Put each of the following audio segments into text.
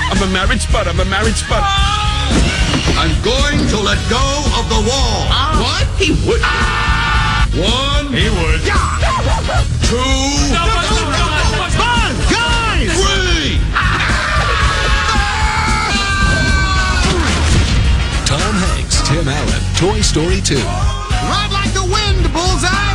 I'm a marriage spud. I'm a marriage spud. I'm going to let go of the wall. What? He would. One. He would. Two. Guys! Three. Tom Hanks, Tim Allen, Toy Story 2. Ride like the wind, Bullseye.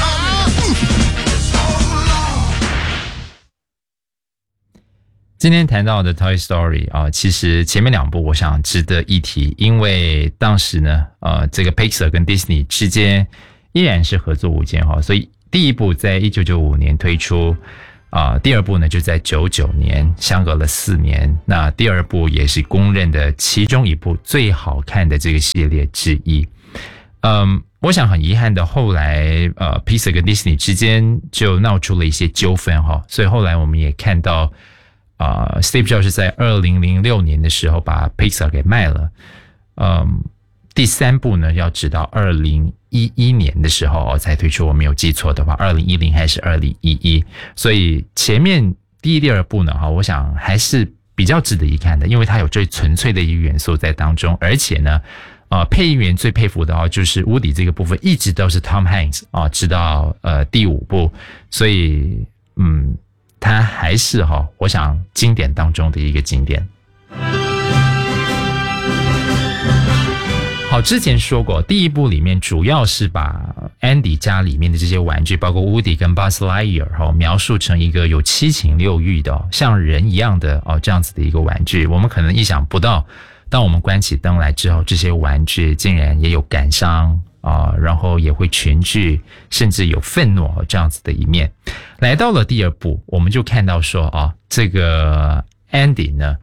今天谈到的 Toy Story 啊，其实前面两部我想值得一提，因为当时呢，这个 Pixar 跟 Disney 之间依然是合作无间哈，所以第一部在1995年推出，第二部呢就在99年，相隔了4年。那第二部也是公认的其中一部最好看的这个系列之一。我想很遗憾的，后来Pixar 跟 Disney 之间就闹出了一些纠纷哈，所以后来我们也看到。Steve Jobs 是在2006年的时候把 Pixar 给卖了，第三部呢要直到2011年的时候才推出，我没有记错的话，2010还是2011，所以前面第一、第二部呢，我想还是比较值得一看的，因为它有最纯粹的一个元素在当中，而且呢，配音员最佩服的就是乌迪这个部分一直都是 Tom Hanks 直到第5部，所以它还是我想经典当中的一个经典。好，之前说过，第一部里面主要是把 Andy 家里面的这些玩具，包括 Woody 跟 Buzz Lightyear 描述成一个有七情六欲的，像人一样的这样子的一个玩具。我们可能意想不到，当我们关起灯来之后，这些玩具竟然也有感伤然后也会群聚，甚至有愤怒这样子的一面。来到了第二部，我们就看到说这个 Andy 呢，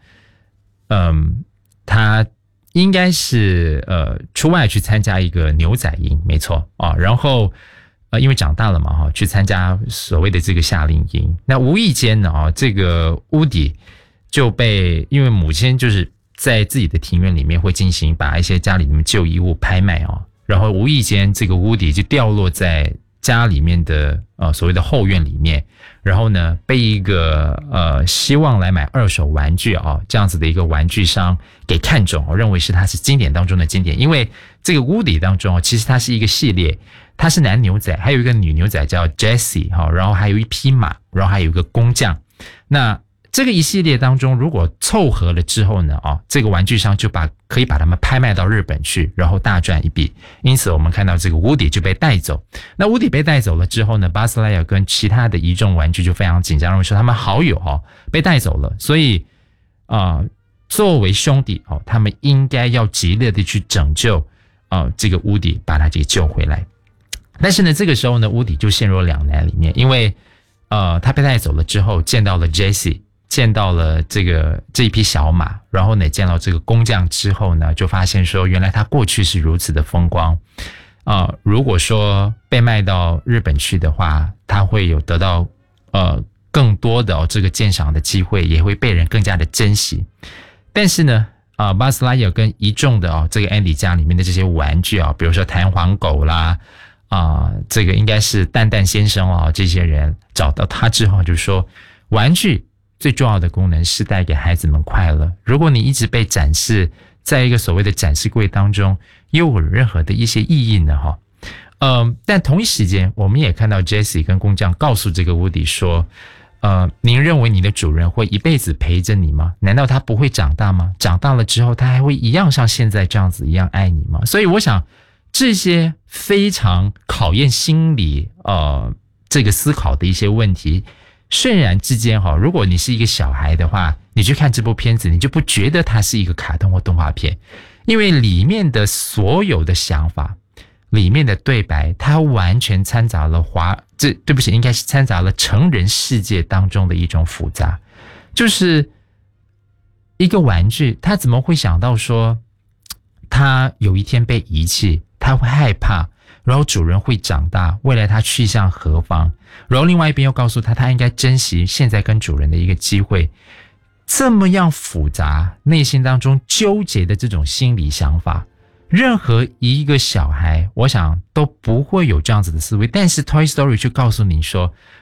他应该是出外去参加一个牛仔营，没错然后因为长大了嘛去参加所谓的这个夏令营。那无意间呢这个乌迪就被，因为母亲就是在自己的庭院里面会进行把一些家里面旧衣物拍卖然后无意间这个乌迪就掉落在家里面的所谓的后院里面，然后呢被一个希望来买二手玩具这样子的一个玩具商给看中，认为是它是经典当中的经典。因为这个乌迪当中其实它是一个系列，它是男牛仔，还有一个女牛仔叫 Jessie 然后还有一匹马，然后还有一个工匠。那这个一系列当中，如果凑合了之后呢这个玩具商就可以把它们拍卖到日本去，然后大赚一笔。因此我们看到这个 Woody 就被带走。那 Woody 被带走了之后呢， Buzz Lightyear 跟其他的一众玩具就非常紧张，认为说他们好友被带走了，所以作为兄弟他们应该要极力的去拯救这个 Woody， 把他给救回来。但是呢这个时候呢 Woody 就陷入两难里面，因为他被带走了之后见到了 Jessie，见到了这一匹小马，然后呢见到这个工匠之后呢，就发现说原来他过去是如此的风光如果说被卖到日本去的话，他会有得到更多的这个鉴赏的机会，也会被人更加的珍惜。但是呢Buzz Lightyear 跟一众的这个 Andy 家里面的这些玩具比如说弹簧狗啦这个应该是蛋蛋先生这些人找到他之后就说，玩具最重要的功能是带给孩子们快乐。如果你一直被展示在一个所谓的展示柜当中，又有任何的一些意义呢但同一时间我们也看到 Jessie 跟工匠告诉这个 Woody 说您认为你的主人会一辈子陪着你吗？难道他不会长大吗？长大了之后他还会一样像现在这样子一样爱你吗？所以我想这些非常考验心理这个思考的一些问题，虽然之间如果你是一个小孩的话，你去看这部片子，你就不觉得它是一个卡通或动画片，因为里面的所有的想法，里面的对白，它完全掺杂了对不起，应该是掺杂了成人世界当中的一种复杂。就是一个玩具，他怎么会想到说他有一天被遗弃，他会害怕，然后主人会长大，未来他去向何方，然后另外一边又告诉他应该珍惜现在跟主人的一个机会。这么样复杂，内心当中纠结的这种心理想法，任何一个小孩我想都不会有这样子的思维，但是 Toy Story 就告诉你说，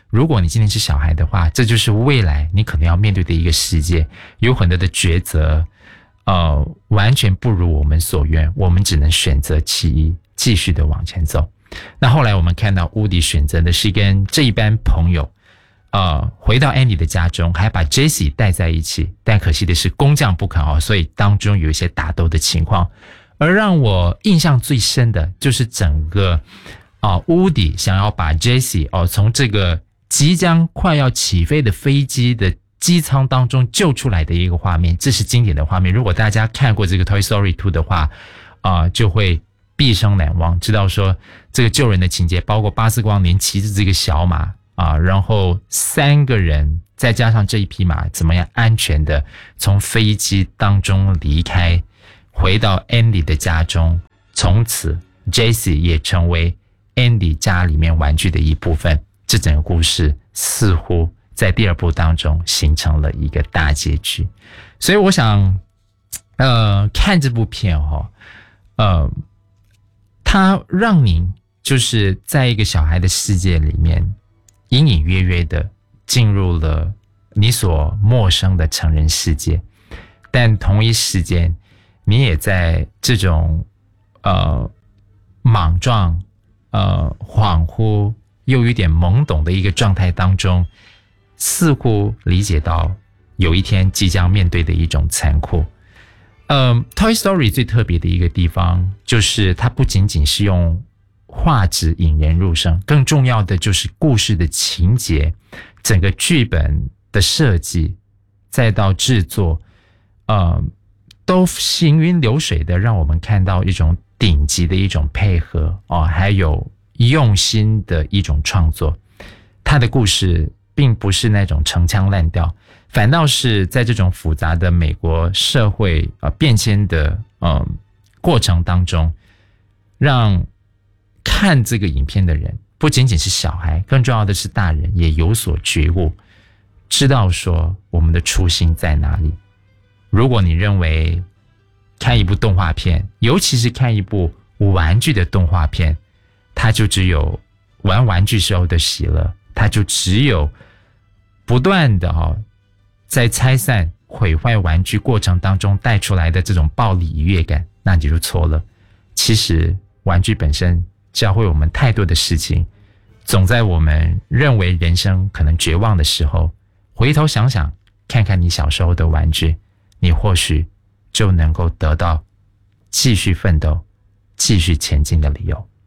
如果你今天是小孩的话，这就是未来你可能要面对的一个世界，有很多的抉择，完全不如我们所愿，我们只能选择其一，继续的往前走。那后来我们看到乌迪选择的是跟这一班朋友，回到 Andy 的家中，还把 Jessie 带在一起，但可惜的是工匠不肯哦，所以当中有一些打斗的情况。而让我印象最深的就是整个乌迪想要把 Jessie 从这个即将快要起飞的飞机的机舱当中救出来的一个画面，这是经典的画面。如果大家看过这个 Toy Story 2的话，就会毕生难忘，知道说这个救人的情节，包括巴斯光年骑着这个小马然后3个人再加上这一匹马，怎么样安全的从飞机当中离开，回到 Andy 的家中，从此 Jessie 也成为 Andy 家里面玩具的一部分。这整个故事似乎在第2部当中形成了一个大结局。所以我想看这部片它让您就是在一个小孩的世界里面隐隐约约的进入了你所陌生的成人世界，但同一时间你也在这种莽撞恍惚又有点懵懂的一个状态当中，似乎理解到有一天即将面对的一种残酷。Toy Story 最特别的一个地方就是它不仅仅是用画质引人入胜，更重要的就是故事的情节，整个剧本的设计再到制作都行云流水的让我们看到一种顶级的一种配合还有用心的一种创作。它的故事并不是那种陈腔滥调，反倒是在这种复杂的美国社会变迁的过程当中，让看这个影片的人不仅仅是小孩，更重要的是大人也有所觉悟，知道说我们的初心在哪里。如果你认为看一部动画片，尤其是看一部玩具的动画片，它就只有玩玩具时候的喜乐，它就只有不断的在拆散毁坏玩具过程当中带出来的这种暴力愉悦感，那你就错了。其实玩具本身教会我们太多的事情，总在我们认为人生可能绝望的时候，回头想想，看看你小时候的玩具，你或许就能够得到继续奋斗、继续前进的理由。